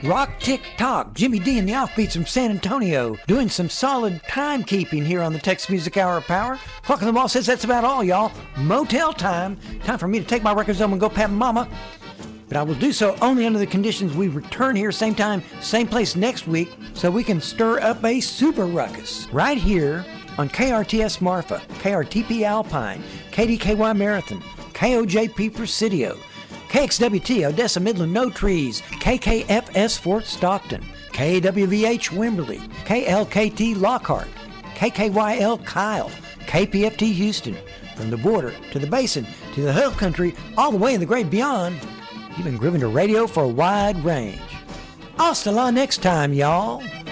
Rock Tick Tock, Jimmy D and the Offbeats from San Antonio, doing some solid timekeeping here on the Texas Music Hour of Power. Clock on the Wall says that's about all, y'all. Motel time. Time for me to take my records home and go pat mama. But I will do so only under the conditions we return here same time, same place next week, so we can stir up a super ruckus. Right here on KRTS Marfa, KRTP Alpine, KDKY Marathon, KOJP Presidio, KXWT Odessa Midland No Trees, KKFS Fort Stockton, KWVH Wimberley, KLKT Lockhart, KKYL Kyle, KPFT Houston. From the border to the basin to the hill country, all the way in the great beyond, you've been grooving to radio for a wide range. Hasta la next time, y'all.